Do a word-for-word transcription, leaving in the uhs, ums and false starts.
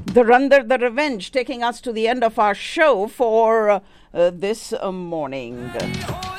Dhurandhar the Revenge, taking us to the end of our show for uh, uh, this uh, morning.